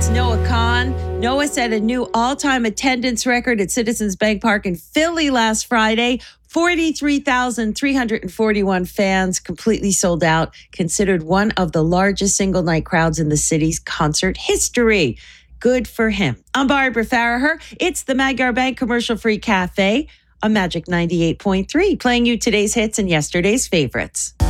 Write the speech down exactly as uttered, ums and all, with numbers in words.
That's Noah Kahn. Noah set a new all-time attendance record at Citizens Bank Park in Philly last Friday. forty-three thousand three hundred forty-one fans, completely sold out, considered one of the largest single-night crowds in the city's concert history. Good for him. I'm Barbara Farraher. It's the Magyar Bank Commercial-Free Cafe on Magic ninety-eight point three, playing you today's hits and yesterday's favorites.